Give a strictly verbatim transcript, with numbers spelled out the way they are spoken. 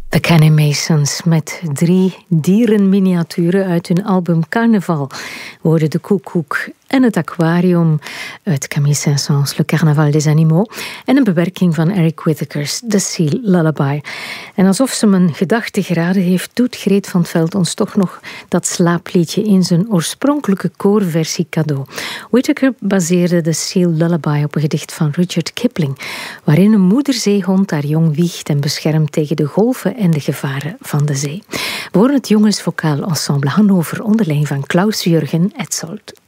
De Kenny Masons met drie dierenminiaturen uit hun album Carnaval. We hoorden de koekoek en het aquarium uit Camille Saint-Saëns Le Carnaval des Animaux en een bewerking van Eric Whitacre's The Seal Lullaby. En alsof ze mijn gedachten geraden heeft, doet Greet van 't Veld ons toch nog dat slaapliedje in zijn oorspronkelijke koorversie cadeau. Whitacre baseerde The Seal Lullaby op een gedicht van Rudyard Kipling, waarin een moederzeehond haar jong wiegt en beschermt tegen de golven en de gevaren van de zee. We horen het jongensvocaal ensemble Hannover onder leiding van Klaus-Jürgen Etzold.